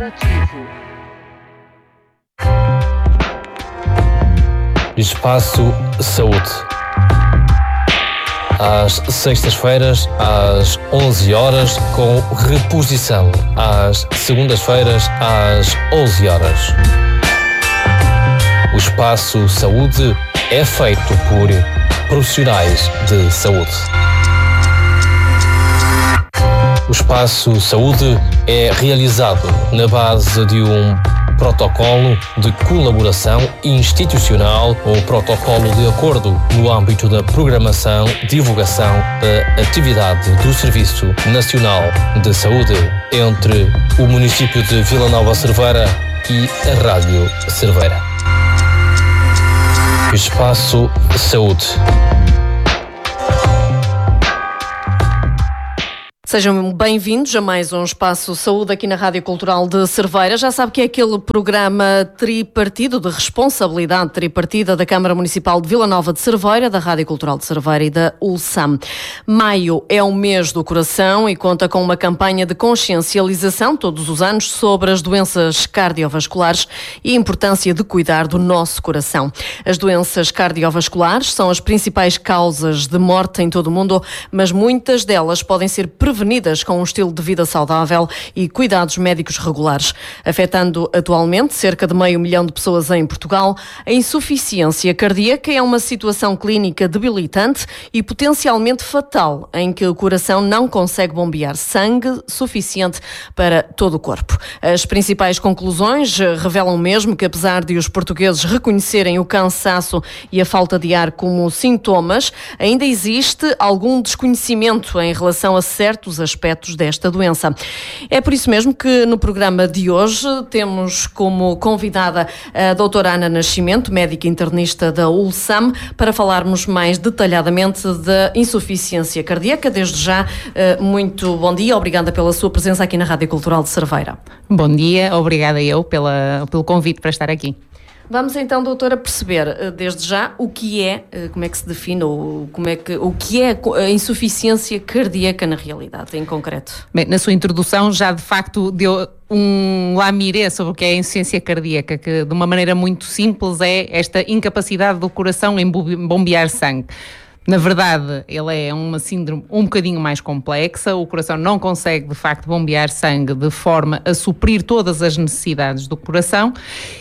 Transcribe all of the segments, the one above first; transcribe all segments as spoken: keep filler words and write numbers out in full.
Informativo. Espaço Saúde. Às sextas-feiras, às onze horas, com reposição às segundas-feiras, às onze horas. O Espaço Saúde é feito por profissionais de saúde. O Espaço Saúde é realizado na base de um protocolo de colaboração institucional ou protocolo de acordo no âmbito da programação, divulgação da atividade do Serviço Nacional de Saúde entre o município de Vila Nova Cerveira e a Rádio Cerveira. Espaço Saúde. Sejam bem-vindos a mais um Espaço Saúde aqui na Rádio Cultural de Cerveira. Já sabe que é aquele programa tripartido de responsabilidade tripartida da Câmara Municipal de Vila Nova de Cerveira, da Rádio Cultural de Cerveira e da ULSAM. Maio é o mês do coração e conta com uma campanha de consciencialização todos os anos sobre as doenças cardiovasculares e a importância de cuidar do nosso coração. As doenças cardiovasculares são as principais causas de morte em todo o mundo, mas muitas delas podem ser prevenidas com um estilo de vida saudável e cuidados médicos regulares. Afetando atualmente cerca de meio milhão de pessoas em Portugal, a insuficiência cardíaca é uma situação clínica debilitante e potencialmente fatal, em que o coração não consegue bombear sangue suficiente para todo o corpo. As principais conclusões revelam mesmo que, apesar de os portugueses reconhecerem o cansaço e a falta de ar como sintomas, ainda existe algum desconhecimento em relação a certos aspectos desta doença. É por isso mesmo que no programa de hoje temos como convidada a doutora Ana Nascimento, médica internista da ULSAM, para falarmos mais detalhadamente da insuficiência cardíaca. Desde já, muito bom dia, obrigada pela sua presença aqui na Rádio Cultural de Cerveira. Bom dia, obrigada eu pela, pelo convite para estar aqui. Vamos então, doutora, perceber desde já o que é, como é que se define, ou como é que, o que é a insuficiência cardíaca na realidade, em concreto. Bem, na sua introdução já de facto deu um lamiré sobre o que é a insuficiência cardíaca, que de uma maneira muito simples é esta incapacidade do coração em bombear sangue. Na verdade, ele é uma síndrome um bocadinho mais complexa, o coração não consegue de facto bombear sangue de forma a suprir todas as necessidades do coração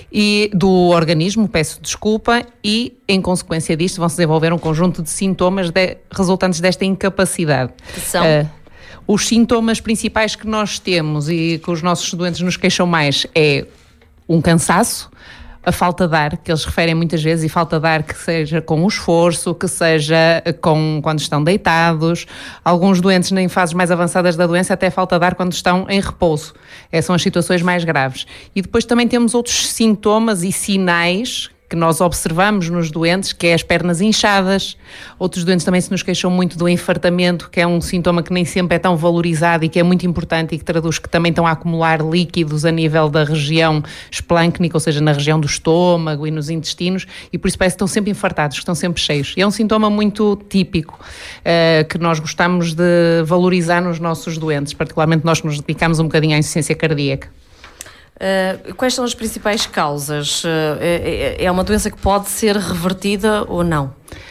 e do organismo, peço desculpa, e em consequência disto vão-se desenvolver um conjunto de sintomas de, resultantes desta incapacidade. Que são? Uh, os sintomas principais que nós temos e que os nossos doentes nos queixam mais é um cansaço, a falta de ar, que eles referem muitas vezes, e falta de ar que seja com o esforço, que seja com, quando estão deitados. Alguns doentes em fases mais avançadas da doença até falta de ar quando estão em repouso. Essas são as situações mais graves. E depois também temos outros sintomas e sinais que nós observamos nos doentes, que é as pernas inchadas. Outros doentes também se nos queixam muito do infartamento, que é um sintoma que nem sempre é tão valorizado e que é muito importante e que traduz que também estão a acumular líquidos a nível da região esplâncnica, ou seja, na região do estômago e nos intestinos, e por isso parece que estão sempre infartados, que estão sempre cheios. E é um sintoma muito típico, uh, que nós gostamos de valorizar nos nossos doentes, particularmente nós que nos dedicamos um bocadinho à insuficiência cardíaca. Uh, quais são as principais causas? Uh, é, é uma doença que pode ser revertida ou não?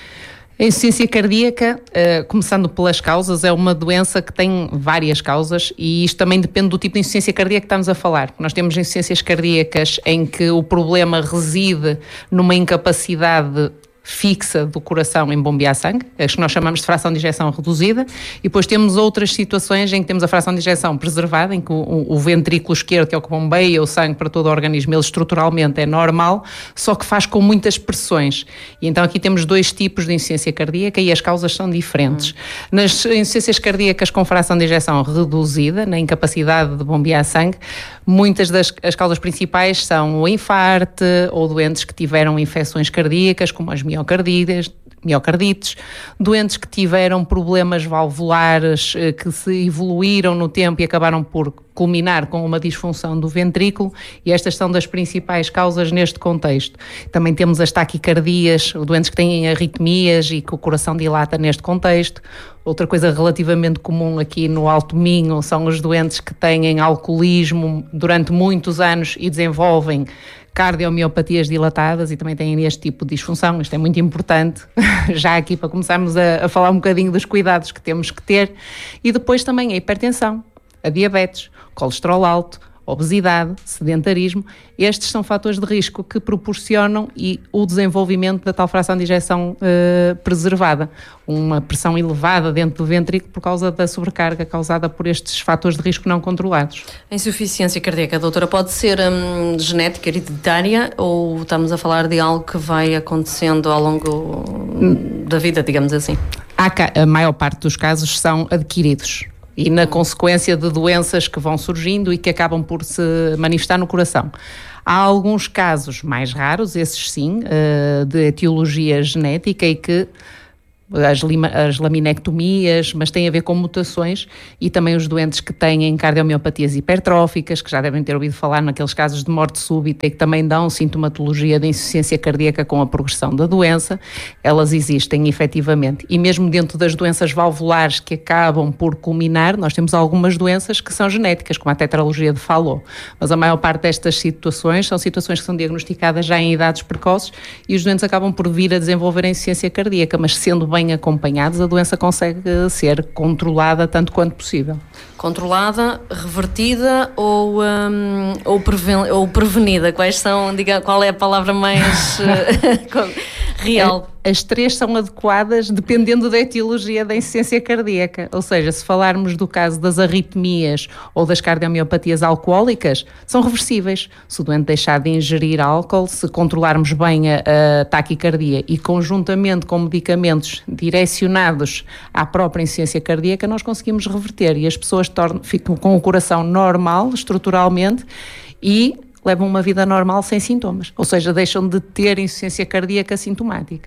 A insuficiência cardíaca, uh, começando pelas causas, é uma doença que tem várias causas e isto também depende do tipo de insuficiência cardíaca que estamos a falar. Nós temos insuficiências cardíacas em que o problema reside numa incapacidade fixa do coração em bombear sangue, as que nós chamamos de fração de ejeção reduzida, e depois temos outras situações em que temos a fração de ejeção preservada, em que o, o ventrículo esquerdo, que é o que bombeia o sangue para todo o organismo, ele estruturalmente é normal, só que faz com muitas pressões. E então aqui temos dois tipos de insuficiência cardíaca e as causas são diferentes. Hum. Nas insuficiências cardíacas com fração de ejeção reduzida, na incapacidade de bombear sangue, muitas das as causas principais são o infarto ou doentes que tiveram infecções cardíacas, como as miocardites, miocardites, doentes que tiveram problemas valvulares que se evoluíram no tempo e acabaram por culminar com uma disfunção do ventrículo, e estas são das principais causas neste contexto. Também temos as taquicardias, doentes que têm arritmias e que o coração dilata neste contexto. Outra coisa relativamente comum aqui no Alto Minho são os doentes que têm alcoolismo durante muitos anos e desenvolvem cardiomiopatias dilatadas e também têm este tipo de disfunção. Isto é muito importante, já aqui para começarmos a, a falar um bocadinho dos cuidados que temos que ter. E depois também a hipertensão, a diabetes, colesterol alto, obesidade, sedentarismo. Estes são fatores de risco que proporcionam e o desenvolvimento da tal fração de ejeção uh, preservada. Uma pressão elevada dentro do ventrículo por causa da sobrecarga causada por estes fatores de risco não controlados. A insuficiência cardíaca, doutora, pode ser hum, genética, hereditária, ou estamos a falar de algo que vai acontecendo ao longo hum. da vida, digamos assim? A maior parte dos casos são adquiridos e na consequência de doenças que vão surgindo e que acabam por se manifestar no coração. Há alguns casos mais raros, esses sim, de etiologia genética e que as, lima, as laminectomias, mas tem a ver com mutações, e também os doentes que têm cardiomiopatias hipertróficas, que já devem ter ouvido falar naqueles casos de morte súbita e que também dão sintomatologia de insuficiência cardíaca com a progressão da doença. Elas existem efetivamente, e mesmo dentro das doenças valvulares que acabam por culminar, nós temos algumas doenças que são genéticas, como a tetralogia de Fallot, mas a maior parte destas situações são situações que são diagnosticadas já em idades precoces e os doentes acabam por vir a desenvolver a insuficiência cardíaca, mas sendo bem acompanhados, a doença consegue ser controlada tanto quanto possível. Controlada, revertida ou, um, ou, preven- ou prevenida? Quais são, diga, qual é a palavra mais real? As três são adequadas dependendo da etiologia da insuficiência cardíaca. Ou seja, se falarmos do caso das arritmias ou das cardiomiopatias alcoólicas, são reversíveis. Se o doente deixar de ingerir álcool, se controlarmos bem a, a taquicardia e conjuntamente com medicamentos direcionados à própria insuficiência cardíaca, nós conseguimos reverter e as pessoas tornam, ficam com o coração normal, estruturalmente, e levam uma vida normal sem sintomas, ou seja, deixam de ter insuficiência cardíaca sintomática.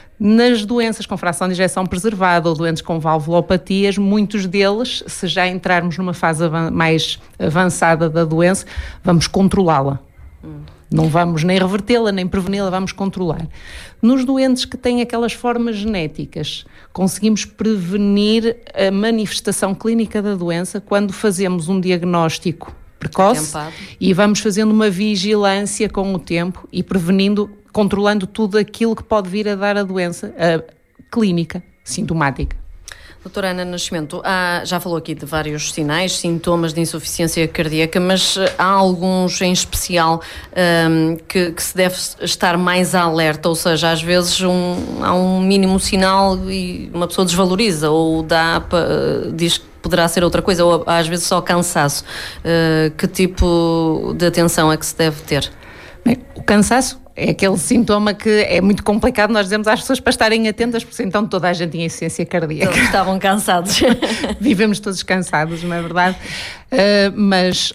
Nas doenças com fração de ejeção preservada ou doentes com valvulopatias, muitos deles, se já entrarmos numa fase avan- mais avançada da doença, vamos controlá-la. Hum. Não vamos nem revertê-la, nem preveni-la, vamos controlar. Nos doentes que têm aquelas formas genéticas, conseguimos prevenir a manifestação clínica da doença quando fazemos um diagnóstico precoce Tempado. E vamos fazendo uma vigilância com o tempo e prevenindo, controlando tudo aquilo que pode vir a dar a doença a clínica, sintomática. Doutora Ana Nascimento, há, já falou aqui de vários sinais, sintomas de insuficiência cardíaca, mas há alguns em especial um, que, que se deve estar mais alerta, ou seja, às vezes um, há um mínimo sinal e uma pessoa desvaloriza ou dá, diz que poderá ser outra coisa, ou às vezes só cansaço. Uh, que tipo de atenção é que se deve ter? Bem, o cansaço é aquele sintoma que é muito complicado nós dizemos às pessoas para estarem atentas, porque então toda a gente tinha insuficiência cardíaca. Todos estavam cansados. Vivemos todos cansados, não é verdade? Uh, mas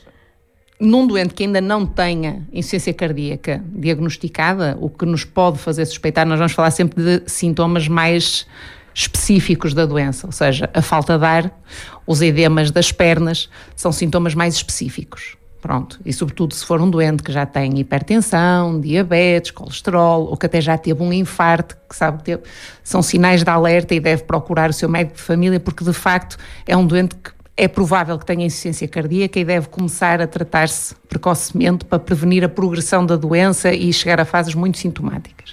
num doente que ainda não tenha insuficiência cardíaca diagnosticada, o que nos pode fazer suspeitar, nós vamos falar sempre de sintomas mais específicos da doença, ou seja, a falta de ar, os edemas das pernas, são sintomas mais específicos. Pronto, e sobretudo se for um doente que já tem hipertensão, diabetes, colesterol, ou que até já teve um infarto, que sabe que teve, são sinais de alerta e deve procurar o seu médico de família, porque de facto é um doente que é provável que tenha insuficiência cardíaca e deve começar a tratar-se precocemente para prevenir a progressão da doença e chegar a fases muito sintomáticas.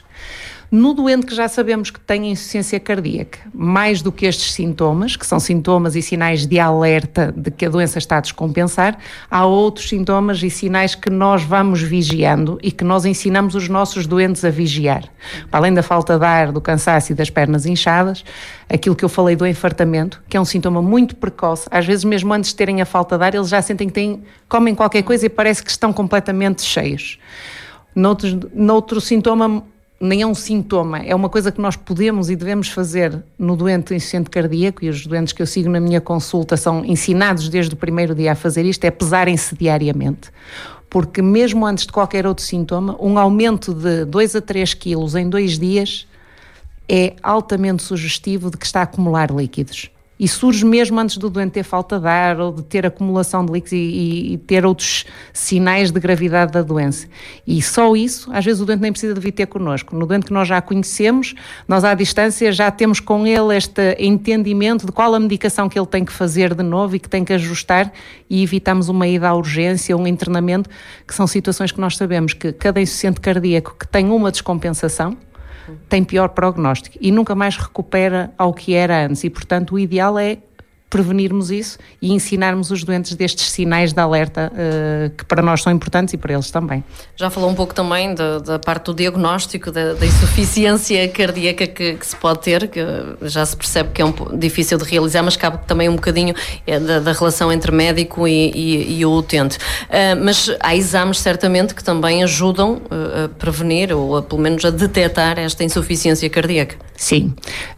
No doente que já sabemos que tem insuficiência cardíaca, mais do que estes sintomas, que são sintomas e sinais de alerta de que a doença está a descompensar, há outros sintomas e sinais que nós vamos vigiando e que nós ensinamos os nossos doentes a vigiar. Para além da falta de ar, do cansaço e das pernas inchadas, aquilo que eu falei do enfartamento, que é um sintoma muito precoce, às vezes mesmo antes de terem a falta de ar, eles já sentem que têm, comem qualquer coisa e parece que estão completamente cheios. Noutros, noutro sintoma, nem é um sintoma, é uma coisa que nós podemos e devemos fazer no doente insuficiente cardíaco, e os doentes que eu sigo na minha consulta são ensinados desde o primeiro dia a fazer isto, é pesarem-se diariamente. Porque mesmo antes de qualquer outro sintoma, um aumento de dois a três quilos em dois dias é altamente sugestivo de que está a acumular líquidos. e surge mesmo antes do doente ter falta de ar ou de ter acumulação de líquidos e, e, e ter outros sinais de gravidade da doença. E só isso, às vezes o doente nem precisa de vir ter connosco. No doente que nós já conhecemos, nós à distância já temos com ele este entendimento de qual a medicação que ele tem que fazer de novo e que tem que ajustar, e evitamos uma ida à urgência, um internamento, que são situações que nós sabemos que cada insuficiente cardíaco que tem uma descompensação tem pior prognóstico e nunca mais recupera ao que era antes, e portanto o ideal é prevenirmos isso e ensinarmos os doentes destes sinais de alerta uh, que para nós são importantes e para eles também. Já falou um pouco também da, da parte do diagnóstico, da, da insuficiência cardíaca que, que se pode ter, que já se percebe que é um difícil de realizar, mas cabe também um bocadinho é, da, da relação entre médico e, e, e o utente. Uh, mas há exames certamente que também ajudam uh, a prevenir ou a, pelo menos a detectar esta insuficiência cardíaca. Sim,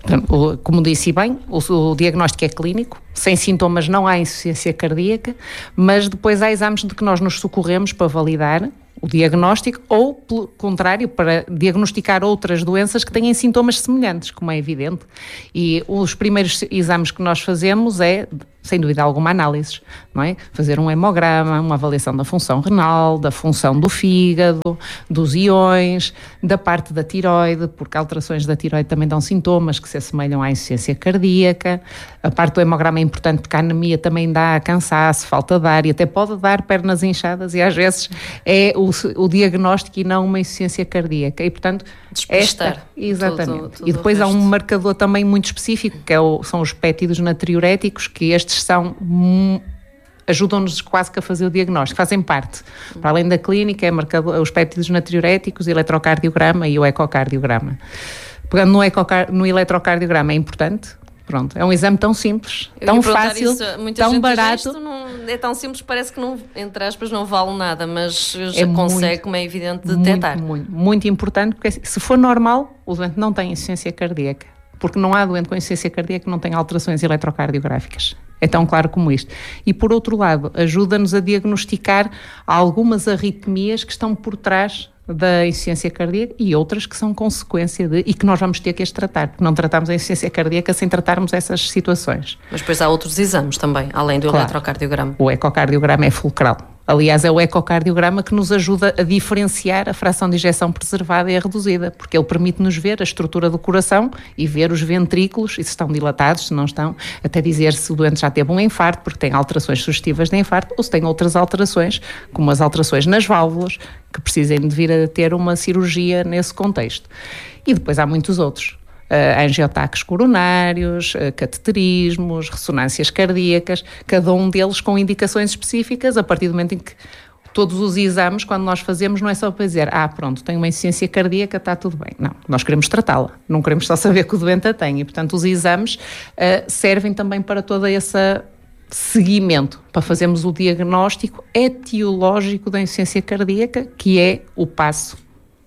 como disse bem, o, o diagnóstico é clínico, sem sintomas não há insuficiência cardíaca, mas depois há exames de que nós nos socorremos para validar o diagnóstico ou, pelo contrário, para diagnosticar outras doenças que têm sintomas semelhantes, como é evidente. E os primeiros exames que nós fazemos é, sem dúvida alguma, análises, não é? Fazer um hemograma, uma avaliação da função renal, da função do fígado, dos iões, da parte da tiroide, porque alterações da tiroide também dão sintomas que se assemelham à insuficiência cardíaca. A parte do hemograma é importante porque a anemia também dá cansaço, falta de ar e até pode dar pernas inchadas, e às vezes é o, o diagnóstico e não uma insuficiência cardíaca. E portanto, despistar. Esta, exatamente. Tudo, tudo e depois há um marcador também muito específico, que é o, são os péptidos natriuréticos, que estes são, hum, ajudam-nos quase que a fazer o diagnóstico, fazem parte. Uhum. Para além da clínica, é marcador, os péptidos natriuréticos, o eletrocardiograma e o ecocardiograma. Pegando no, ecocar, no eletrocardiograma é importante. Pronto, é um exame tão simples, Eu tão fácil, isso, muita tão gente barato. Isto não, é tão simples, parece que não, entre aspas, não vale nada, mas já é consegue, muito, como é evidente, detectar. Muito, muito, muito importante, porque se for normal, o doente não tem insuficiência cardíaca, porque não há doente com insuficiência cardíaca que não tenha alterações eletrocardiográficas. É tão claro como isto. E por outro lado, ajuda-nos a diagnosticar algumas arritmias que estão por trás da insuficiência cardíaca e outras que são consequência de, e que nós vamos ter que as tratar, porque não tratamos a insuficiência cardíaca sem tratarmos essas situações. Mas depois há outros exames também, além do claro. eletrocardiograma. O ecocardiograma é fulcral. Aliás, é o ecocardiograma que nos ajuda a diferenciar a fração de ejeção preservada e a reduzida, porque ele permite-nos ver a estrutura do coração e ver os ventrículos, e se estão dilatados, se não estão, até dizer se o doente já teve um infarto, porque tem alterações sugestivas de infarto, ou se tem outras alterações, como as alterações nas válvulas, que precisem de vir a ter uma cirurgia nesse contexto. E depois há muitos outros. Uh, angiotaques coronários, uh, cateterismos, ressonâncias cardíacas, cada um deles com indicações específicas, a partir do momento em que todos os exames, quando nós fazemos, não é só para dizer, ah, pronto, tenho uma insuficiência cardíaca, está tudo bem. Não, nós queremos tratá-la, não queremos só saber que o doente a tem, e portanto os exames uh, servem também para todo esse seguimento, para fazermos o diagnóstico etiológico da insuficiência cardíaca, que é o passo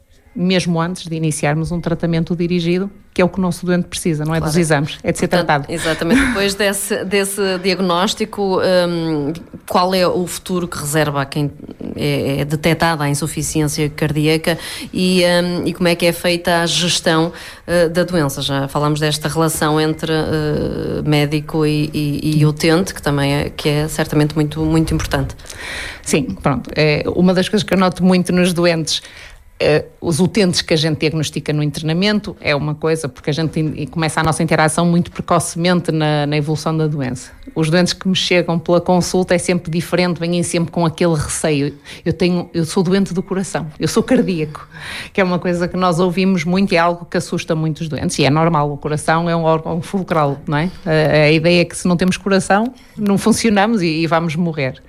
mesmo antes de iniciarmos um tratamento dirigido, que é o que o nosso doente precisa, não é claro. Dos exames, é de ser Portanto, tratado. Exatamente. Depois desse, desse diagnóstico, um, qual é o futuro que reserva a quem é, é detectada a insuficiência cardíaca e, um, e como é que é feita a gestão uh, da doença? Já falámos desta relação entre uh, médico e, e, e utente, que também é, que é certamente muito, muito importante. Sim, pronto. É uma das coisas que eu noto muito nos doentes. Uh, os utentes que a gente diagnostica no internamento é uma coisa, porque a gente in, começa a nossa interação muito precocemente na, na evolução da doença. Os doentes que me chegam pela consulta é sempre diferente, vêm sempre com aquele receio. Eu, tenho, eu sou doente do coração, eu sou cardíaco, que é uma coisa que nós ouvimos muito e é algo que assusta muito os doentes. E é normal, o coração é um órgão fulcral, não é? A, a ideia é que se não temos coração, não funcionamos e, e vamos morrer.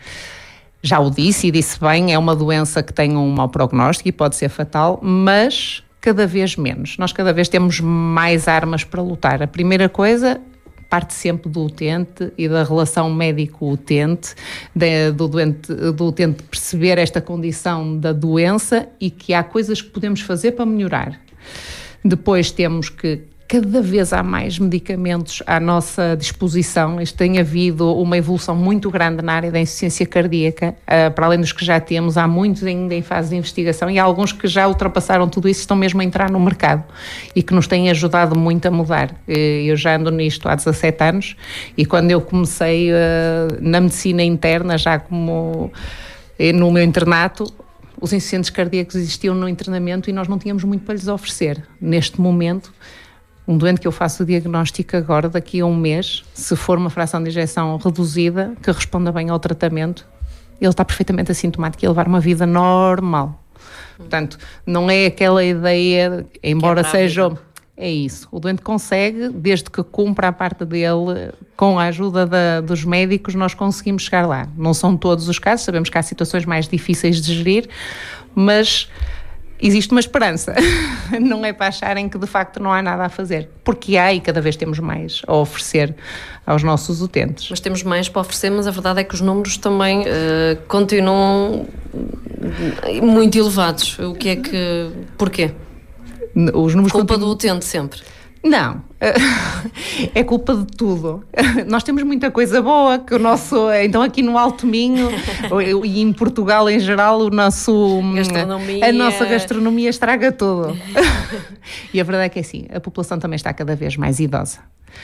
Já o disse e disse bem, é uma doença que tem um mau prognóstico e pode ser fatal, mas cada vez menos. Nós cada vez temos mais armas para lutar. A primeira coisa parte sempre do utente e da relação médico-utente, do, doente, do utente perceber esta condição da doença e que há coisas que podemos fazer para melhorar. Depois temos que Cada vez há mais medicamentos à nossa disposição. Isto tem havido uma evolução muito grande na área da insuficiência cardíaca. Uh, para além dos que já temos, há muitos ainda em fase de investigação e há alguns que já ultrapassaram tudo isso e estão mesmo a entrar no mercado e que nos têm ajudado muito a mudar. Uh, eu já ando nisto há dezassete anos e quando eu comecei uh, na medicina interna, já como uh, no meu internato, os insuficientes cardíacos existiam no internamento e nós não tínhamos muito para lhes oferecer. Neste momento, um doente que eu faço o diagnóstico agora, daqui a um mês, se for uma fração de ejeção reduzida, que responda bem ao tratamento, ele está perfeitamente assintomático e a levar uma vida normal. Portanto, não é aquela ideia, embora seja... É isso. O doente consegue, desde que cumpra a parte dele, com a ajuda da, dos médicos, nós conseguimos chegar lá. Não são todos os casos, sabemos que há situações mais difíceis de gerir, mas... existe uma esperança, não é para acharem que de facto não há nada a fazer, porque há e cada vez temos mais a oferecer aos nossos utentes. Mas temos mais para oferecer, mas a verdade é que os números também uh, continuam muito elevados. O que é que... porquê? Os números Culpa continuam... do utente sempre? Não, é culpa de tudo. Nós temos muita coisa boa, que o nosso, então aqui no Alto Minho e em Portugal em geral, o nosso, a nossa gastronomia estraga tudo. E a verdade é que é assim, a população também está cada vez mais idosa.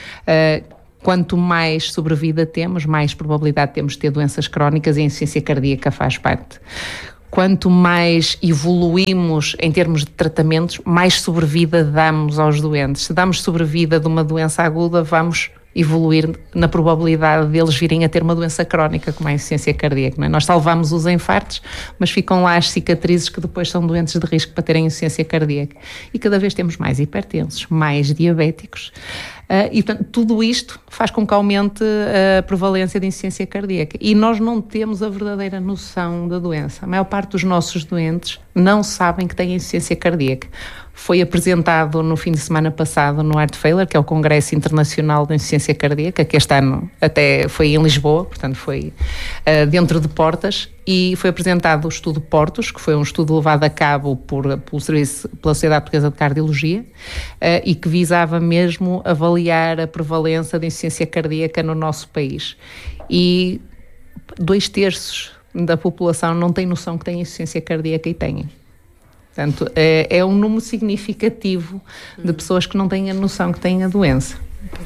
Quanto mais sobrevida temos, mais probabilidade temos de ter doenças crónicas e a insuficiência cardíaca faz parte. Quanto mais evoluímos em termos de tratamentos, mais sobrevida damos aos doentes. Se damos sobrevida de uma doença aguda, vamos evoluir na probabilidade deles virem a ter uma doença crónica, como a insuficiência cardíaca. Não é? Nós salvamos os infartos, mas ficam lá as cicatrizes que depois são doentes de risco para terem insuficiência cardíaca. E cada vez temos mais hipertensos, mais diabéticos. Uh, e, portanto, tudo isto faz com que aumente a prevalência de insuficiência cardíaca. E nós não temos a verdadeira noção da doença. A maior parte dos nossos doentes não sabem que têm insuficiência cardíaca. Foi apresentado no fim de semana passado no Heart Failure, que é o Congresso Internacional de Insuficiência Cardíaca, que este ano até foi em Lisboa, portanto foi uh, dentro de portas, e foi apresentado o estudo Portos, que foi um estudo levado a cabo por, pelo serviço, pela Sociedade Portuguesa de Cardiologia, uh, e que visava mesmo avaliar a prevalência de insuficiência cardíaca no nosso país. E dois terços da população não tem noção que tem insuficiência cardíaca e têm. Portanto, é, é um número significativo de pessoas que não têm a noção que têm a doença.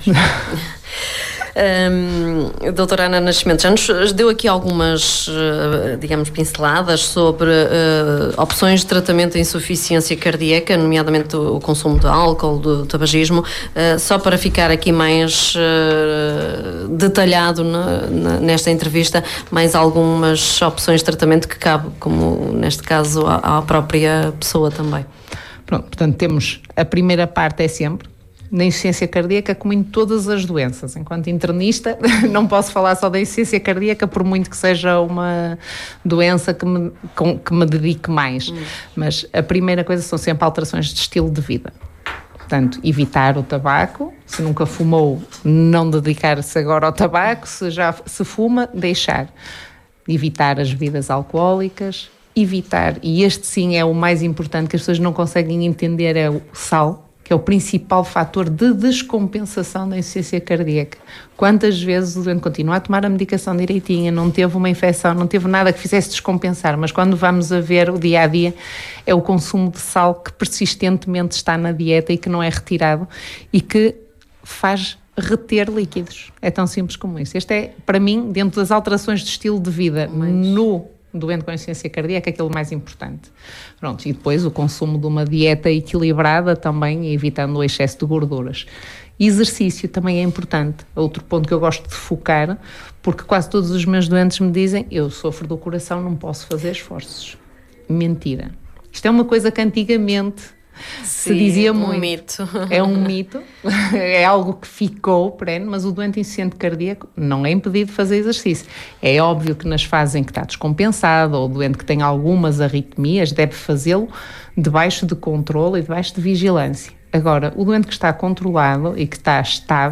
Um, doutora Ana Nascimento, já nos deu aqui algumas, digamos, pinceladas sobre uh, opções de tratamento da insuficiência cardíaca, nomeadamente o consumo de álcool, do tabagismo. Uh, só para ficar aqui mais uh, detalhado na, na, nesta entrevista, mais algumas opções de tratamento que cabe, como neste caso, à, à própria pessoa também. Pronto, portanto, temos a primeira parte é sempre na insuficiência cardíaca, como em todas as doenças. Enquanto internista, não posso falar só da insuficiência cardíaca, por muito que seja uma doença que me, com, que me dedique mais. Hum. Mas a primeira coisa são sempre alterações de estilo de vida. Portanto, evitar o tabaco. Se nunca fumou, não dedicar-se agora ao tabaco. Se já se fuma, deixar. Evitar as bebidas alcoólicas. Evitar, e este sim é o mais importante, que as pessoas não conseguem entender, é o sal, que é o principal fator de descompensação da insuficiência cardíaca. Quantas vezes o doente continua a tomar a medicação direitinha, não teve uma infecção, não teve nada que fizesse descompensar, mas quando vamos a ver o dia-a-dia, é o consumo de sal que persistentemente está na dieta e que não é retirado e que faz reter líquidos. É tão simples como isso. Este é, para mim, dentro das alterações de estilo de vida, mas... no doente com insuficiência cardíaca, aquilo mais importante. Pronto, e depois o consumo de uma dieta equilibrada também, evitando o excesso de gorduras. Exercício também é importante. Outro ponto que eu gosto de focar, porque quase todos os meus doentes me dizem: eu sofro do coração, não posso fazer esforços. Mentira. Isto é uma coisa que antigamente se Sim, dizia um muito. mito. É um mito, é algo que ficou perene, mas o doente insuficiente cardíaco não é impedido de fazer exercício. É óbvio que nas fases em que está descompensado ou o doente que tem algumas arritmias deve fazê-lo debaixo de controle e debaixo de vigilância. Agora, o doente que está controlado e que está estável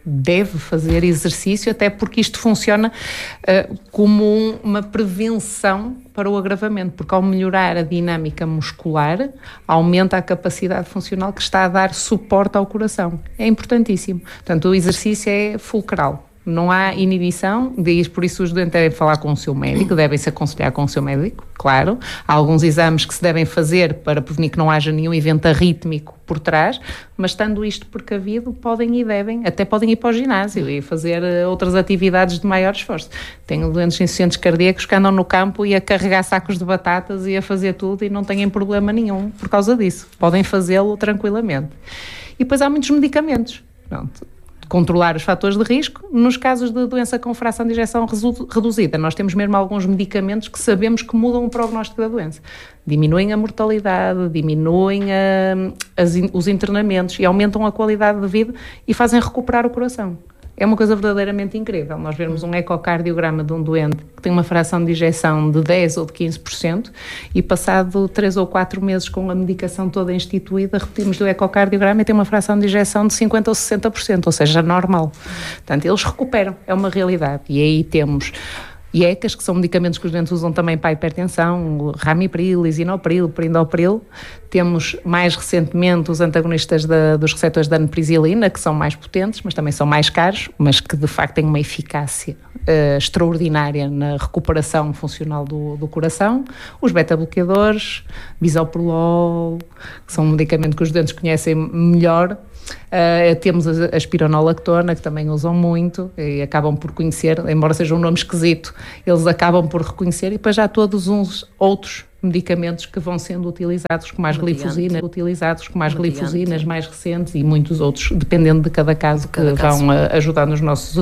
deve fazer exercício, até porque isto funciona uh, como um, uma prevenção para o agravamento, porque ao melhorar a dinâmica muscular, aumenta a capacidade funcional que está a dar suporte ao coração. É importantíssimo. Portanto, o exercício é fulcral. Não há inibição, diz, por isso os doentes devem falar com o seu médico, devem se aconselhar com o seu médico, claro. Há alguns exames que se devem fazer para prevenir que não haja nenhum evento arrítmico por trás, mas estando isto precavido, podem e devem, até podem ir para o ginásio e fazer outras atividades de maior esforço. Tenho doentes insuficientes cardíacos que andam no campo e a carregar sacos de batatas e a fazer tudo e não têm problema nenhum por causa disso. Podem fazê-lo tranquilamente. E depois há muitos medicamentos. Pronto. Controlar os fatores de risco. Nos casos de doença com fração de ejeção reduzida, nós temos mesmo alguns medicamentos que sabemos que mudam o prognóstico da doença. Diminuem a mortalidade, diminuem a, as, os internamentos e aumentam a qualidade de vida e fazem recuperar o coração. É uma coisa verdadeiramente incrível. Nós vermos um ecocardiograma de um doente que tem uma fração de ejeção de dez ou de quinze por cento e passado três ou quatro meses com a medicação toda instituída, repetimos o ecocardiograma e tem uma fração de ejeção de cinquenta ou sessenta por cento, ou seja, normal. Portanto, eles recuperam, é uma realidade. E aí temos I E C As, que são medicamentos que os doentes usam também para a hipertensão, ramipril, lisinopril, perindopril. Temos mais recentemente os antagonistas da, dos receptores da aniprizilina, que são mais potentes, mas também são mais caros, mas que de facto têm uma eficácia uh, extraordinária na recuperação funcional do, do coração. Os beta-bloqueadores, bisoprolol, que são um medicamento que os doentes conhecem melhor. Uh, temos a, a espironolactona, que também usam muito e acabam por conhecer, embora seja um nome esquisito, eles acabam por reconhecer, e depois já há todos uns outros medicamentos que vão sendo utilizados, como as glifosinas, utilizados como as glifosinas mais recentes e muitos outros, dependendo de cada caso, que cada vão caso. ajudar nos nossos